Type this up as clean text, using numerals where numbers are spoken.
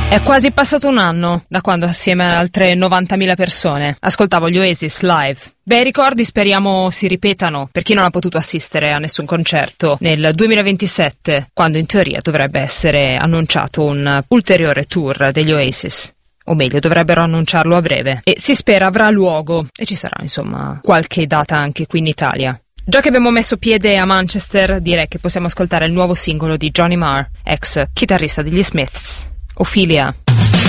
È quasi passato un anno da quando assieme ad altre 90.000 persone ascoltavo gli Oasis live. Bei ricordi, speriamo si ripetano per chi non ha potuto assistere a nessun concerto nel 2027, quando in teoria dovrebbe essere annunciato un ulteriore tour degli Oasis. O meglio, dovrebbero annunciarlo a breve e si spera avrà luogo e ci sarà insomma qualche data anche qui in Italia. Già che abbiamo messo piede a Manchester, direi che possiamo ascoltare il nuovo singolo di Johnny Marr, ex chitarrista degli Smiths, Ophelia.